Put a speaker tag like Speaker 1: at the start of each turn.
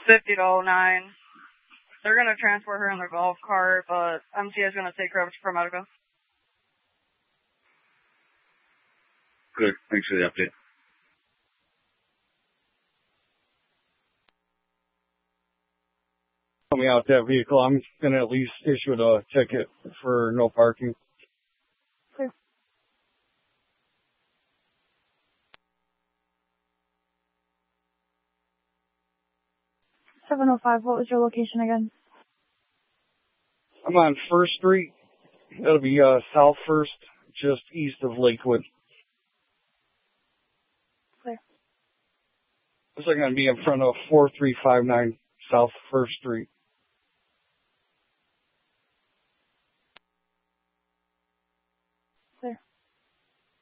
Speaker 1: 50 to 09. They're going to transport her in their golf cart, but MTA is going to take her over to ProMedica.
Speaker 2: Good. Thanks for the update.
Speaker 3: Me out that vehicle. I'm going to at least issue a ticket for no parking.
Speaker 4: Okay. 705, what was your location again?
Speaker 3: I'm on First Street. That'll be South First, just east of Lakewood.
Speaker 4: Clear.
Speaker 3: Looks like I'm going to be in front of 4359 South First Street.